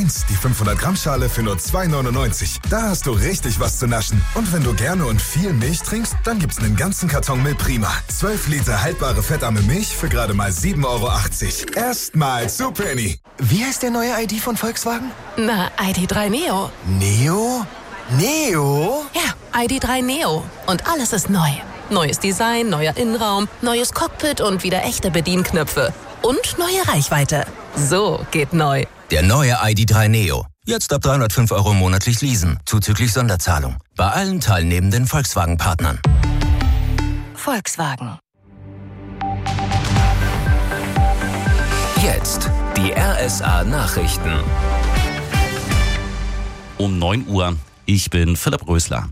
1, die 500 Gramm Schale für nur 2,99. Da hast du richtig was zu naschen. Und wenn du gerne und viel Milch trinkst, dann gibt's einen ganzen Karton Milprima. 12 Liter haltbare fettarme Milch für gerade mal 7,80 €. Erstmal zu Penny. Wie heißt der neue ID von Volkswagen? Na, ID.3 Neo. Neo? Neo? Ja, ID.3 Neo. Und alles ist neu. Neues Design, neuer Innenraum, neues Cockpit und wieder echte Bedienknöpfe. Und neue Reichweite. So geht neu. Der neue ID.3 Neo. Jetzt ab 305 € monatlich leasen, zuzüglich Sonderzahlung. Bei allen teilnehmenden Volkswagen-Partnern. Volkswagen. Jetzt die RSA-Nachrichten. Um 9 Uhr. Ich bin Philipp Rösler.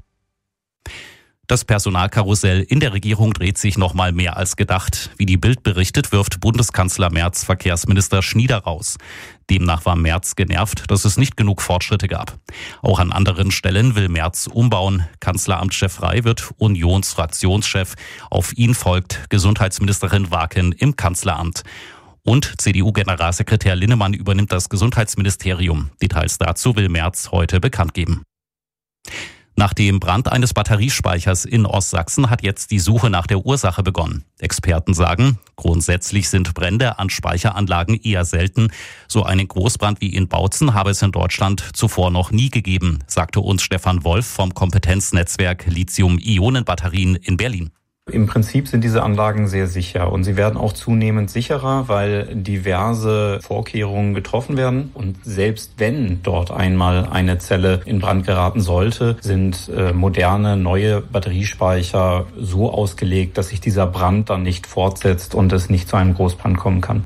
Das Personalkarussell in der Regierung dreht sich noch mal mehr als gedacht. Wie die Bild berichtet, wirft Bundeskanzler Merz Verkehrsminister Schnieder raus. Demnach war Merz genervt, dass es nicht genug Fortschritte gab. Auch an anderen Stellen will Merz umbauen. Kanzleramtschef Frey wird Unionsfraktionschef. Auf ihn folgt Gesundheitsministerin Waken im Kanzleramt. Und CDU-Generalsekretär Linnemann übernimmt das Gesundheitsministerium. Details dazu will Merz heute bekannt geben. Nach dem Brand eines Batteriespeichers in Ostsachsen hat jetzt die Suche nach der Ursache begonnen. Experten sagen, grundsätzlich sind Brände an Speicheranlagen eher selten. So einen Großbrand wie in Bautzen habe es in Deutschland zuvor noch nie gegeben, sagte uns Stefan Wolf vom Kompetenznetzwerk Lithium-Ionen-Batterien in Berlin. Im Prinzip sind diese Anlagen sehr sicher und sie werden auch zunehmend sicherer, weil diverse Vorkehrungen getroffen werden. Und selbst wenn dort einmal eine Zelle in Brand geraten sollte, sind moderne, neue Batteriespeicher so ausgelegt, dass sich dieser Brand dann nicht fortsetzt und es nicht zu einem Großbrand kommen kann.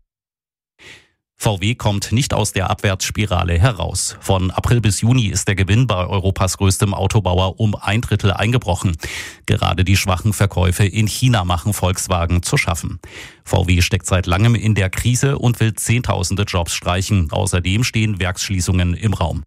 VW kommt nicht aus der Abwärtsspirale heraus. Von April bis Juni ist der Gewinn bei Europas größtem Autobauer um 1/3 eingebrochen. Gerade die schwachen Verkäufe in China machen Volkswagen zu schaffen. VW steckt seit langem in der Krise und will Zehntausende Jobs streichen. Außerdem stehen Werksschließungen im Raum.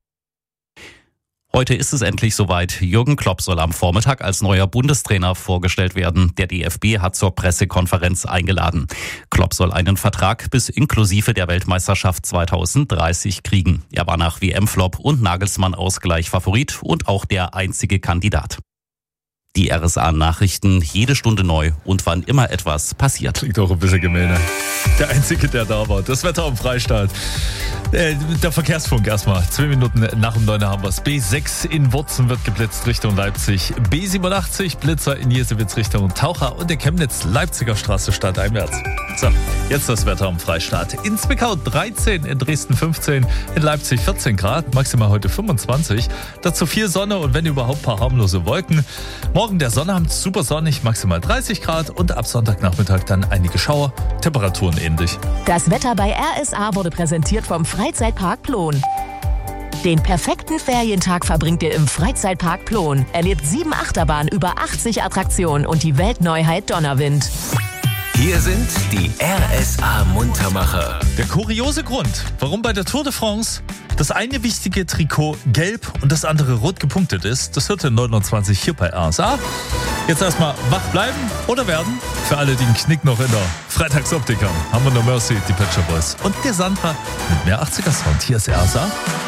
Heute ist es endlich soweit. Jürgen Klopp soll am Vormittag als neuer Bundestrainer vorgestellt werden. Der DFB hat zur Pressekonferenz eingeladen. Klopp soll einen Vertrag bis inklusive der Weltmeisterschaft 2030 kriegen. Er war nach WM-Flop und Nagelsmann-Ausgleich Favorit und auch der einzige Kandidat. Die RSA-Nachrichten jede Stunde neu und wann immer etwas passiert. Klingt auch ein bisschen gemeiner. Der Einzige, der da war. Das Wetter am Freistaat. Der Verkehrsfunk erstmal. 2 Minuten nach dem 9 haben wir es. B6 in Wurzen wird geblitzt Richtung Leipzig. B87 Blitzer in Jesewitz Richtung Taucher und der Chemnitz Leipziger Straße stadteinwärts. So, jetzt das Wetter am Freistaat. In Zwickau 13, in Dresden 15, in Leipzig 14 Grad, maximal heute 25. Dazu viel Sonne und wenn überhaupt ein paar harmlose Wolken. Morgen der Sonnabend super sonnig, maximal 30 Grad und ab Sonntagnachmittag dann einige Schauer, Temperaturen ähnlich. Das Wetter bei RSA wurde präsentiert vom Freizeitpark Plon. Den perfekten Ferientag verbringt ihr im Freizeitpark Plon. Erlebt 7 Achterbahnen, über 80 Attraktionen und die Weltneuheit Donnerwind. Hier sind die RSA-Muntermacher. Der kuriose Grund, warum bei der Tour de France das eine wichtige Trikot gelb und das andere rot gepunktet ist, das hört ihr 29 hier bei RSA. Jetzt erstmal wach bleiben oder werden. Für alle, die einen Knick noch in der Freitagsoptik haben, haben wir No Mercy, die Pet Shop Boys und der Sandra mit mehr 80er Sound. Hier ist RSA.